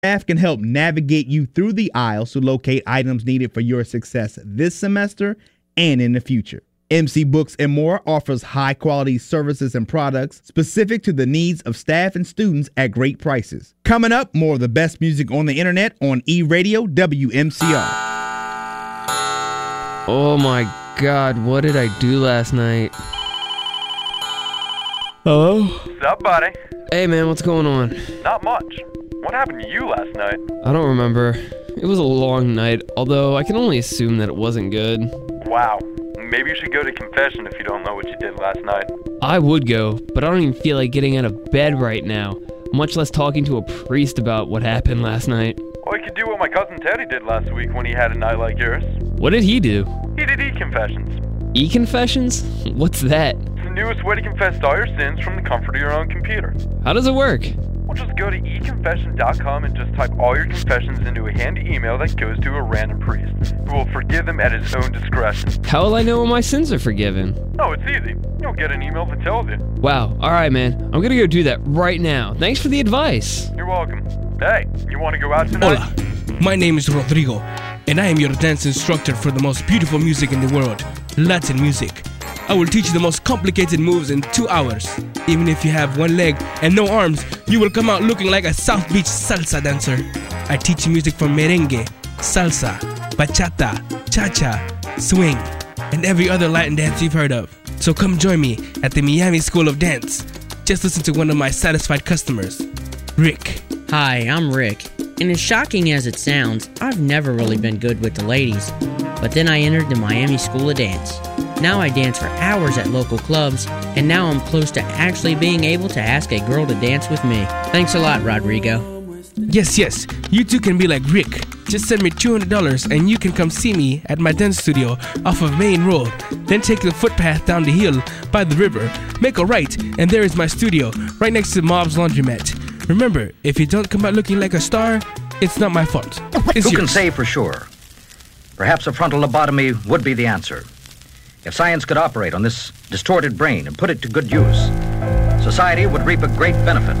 Staff can help navigate you through the aisles to locate items needed for your success this semester and in the future. MC Books and More offers high-quality services and products specific to the needs of staff and students at great prices. Coming up, more of the best music on the internet on E-Radio WMCR. Oh my God, what did I do last night? Hello? What's up, buddy? Hey man, what's going on? Not much. What happened to you last night? I don't remember. It was a long night, although I can only assume that it wasn't good. Wow. Maybe you should go to confession if you don't know what you did last night. I would go, but I don't even feel like getting out of bed right now, much less talking to a priest about what happened last night. Or you could do what my cousin Teddy did last week when he had a night like yours. What did he do? He did e-confessions. E-confessions? What's that? It's the newest way to confess all your sins from the comfort of your own computer. How does it work? Well, just go to econfession.com and just type all your confessions into a handy email that goes to a random priest, who will forgive them at his own discretion. How will I know when my sins are forgiven? Oh, it's easy. You'll get an email that tells you. Wow, alright man, I'm gonna go do that right now. Thanks for the advice. You're welcome. Hey, you want to go out tonight? Hola, my name is Rodrigo, and I am your dance instructor for the most beautiful music in the world, Latin music. I will teach you the most complicated moves in 2 hours. Even if you have one leg and no arms, you will come out looking like a South Beach salsa dancer. I teach you music from merengue, salsa, bachata, cha-cha, swing, and every other Latin dance you've heard of. So come join me at the Miami School of Dance. Just listen to one of my satisfied customers, Rick. Hi, I'm Rick. And as shocking as it sounds, I've never really been good with the ladies. But then I entered the Miami School of Dance. Now I dance for hours at local clubs, and now I'm close to actually being able to ask a girl to dance with me. Thanks a lot, Rodrigo. Yes, you too can be like Rick. Just send me $200 and you can come see me at my dance studio off of Main Road. Then take the footpath down the hill by the river, make a right, and there is my studio, right next to Mob's Laundromat. Remember, if you don't come out looking like a star, it's not my fault. It's Who yours. can say for sure? Perhaps a frontal lobotomy would be the answer. If science could operate on this distorted brain and put it to good use, society would reap a great benefit.